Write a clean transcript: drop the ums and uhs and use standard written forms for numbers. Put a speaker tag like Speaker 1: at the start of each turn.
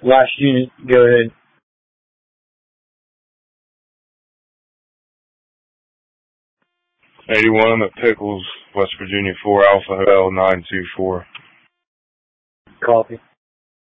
Speaker 1: Last unit, go ahead.
Speaker 2: '81 at Pickles, West Virginia 4 Alpha Hotel 924.
Speaker 1: Copy.